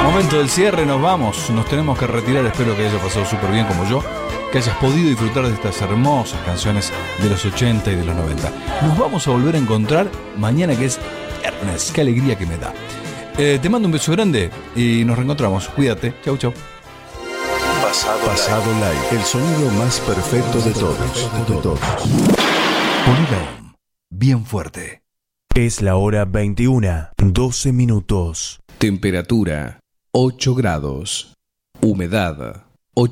Momento del cierre, nos vamos, nos tenemos que retirar. Espero que haya pasado súper bien como yo, que hayas podido disfrutar de estas hermosas canciones de los 80 y de los 90. Nos vamos a volver a encontrar mañana, que es viernes. Qué alegría que me da. Te mando un beso grande y nos reencontramos. Cuídate. Chau, chau. Pasado Live, el sonido más perfecto de todos. Ponela bien fuerte. Es la hora 21:12 minutos. Temperatura 8 grados. Humedad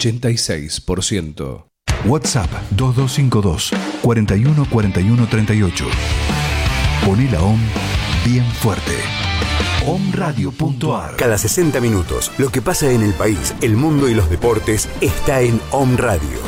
86%. WhatsApp 2252 41 41 38. Ponela bien fuerte. Omradio.ar. Cada 60 minutos, lo que pasa en el país, el mundo y los deportes está en Om Radio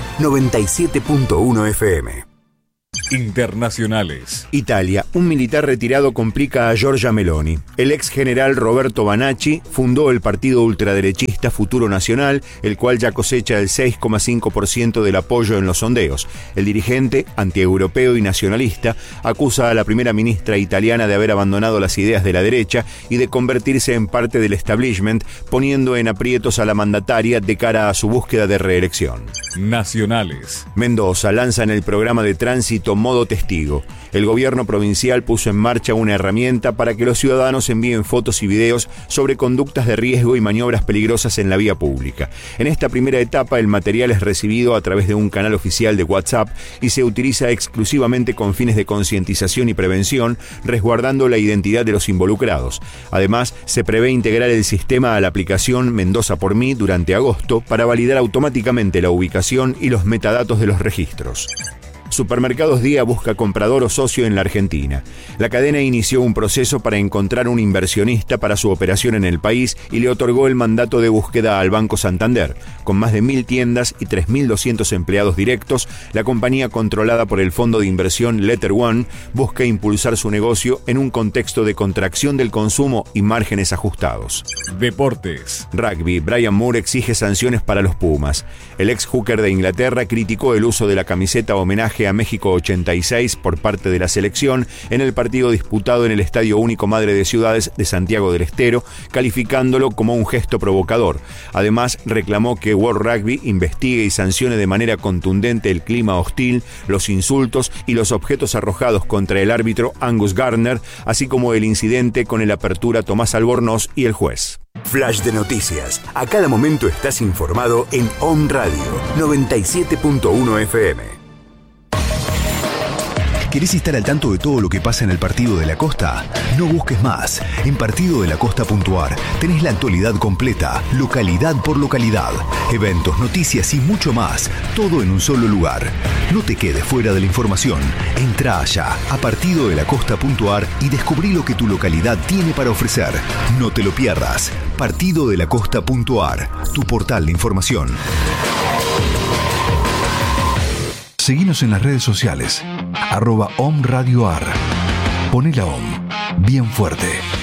97.1 FM. Internacionales. Italia, un militar retirado complica a Giorgia Meloni. El ex general Roberto Banacci fundó el partido ultraderechista Futuro Nacional, el cual ya cosecha el 6,5% del apoyo en los sondeos. El dirigente, antieuropeo y nacionalista, acusa a la primera ministra italiana de haber abandonado las ideas de la derecha y de convertirse en parte del establishment, poniendo en aprietos a la mandataria de cara a su búsqueda de reelección. Nacionales. Mendoza lanza en el programa de tránsito Modo Testigo. El gobierno provincial puso en marcha una herramienta para que los ciudadanos envíen fotos y videos sobre conductas de riesgo y maniobras peligrosas en la vía pública. En esta primera etapa, el material es recibido a través de un canal oficial de WhatsApp y se utiliza exclusivamente con fines de concientización y prevención, resguardando la identidad de los involucrados. Además, se prevé integrar el sistema a la aplicación Mendoza por mí durante agosto para validar automáticamente la ubicación y los metadatos de los registros. Supermercados Día busca comprador o socio en la Argentina. La cadena inició un proceso para encontrar un inversionista para su operación en el país y le otorgó el mandato de búsqueda al Banco Santander. Con más de 1.000 tiendas y 3.200 empleados directos, la compañía controlada por el fondo de inversión Letter One busca impulsar su negocio en un contexto de contracción del consumo y márgenes ajustados. Deportes. Rugby. Brian Moore exige sanciones para los Pumas. El ex hooker de Inglaterra criticó el uso de la camiseta homenaje a México 86 por parte de la selección en el partido disputado en el Estadio Único Madre de Ciudades de Santiago del Estero, calificándolo como un gesto provocador. Además, reclamó que World Rugby investigue y sancione de manera contundente el clima hostil, los insultos y los objetos arrojados contra el árbitro Angus Gardner, así como el incidente con el apertura Tomás Albornoz y el juez. Flash de noticias. A cada momento estás informado en Om Radio 97.1 FM. ¿Querés estar al tanto de todo lo que pasa en el Partido de la Costa? No busques más. En partidodelacosta.ar tenés la actualidad completa, localidad por localidad, eventos, noticias y mucho más, todo en un solo lugar. No te quedes fuera de la información. Entrá allá a partidodelacosta.ar y descubrí lo que tu localidad tiene para ofrecer. No te lo pierdas. Partidodelacosta.ar, tu portal de información. Seguinos en las redes sociales. @OmRadioAR. Ponela bien fuerte.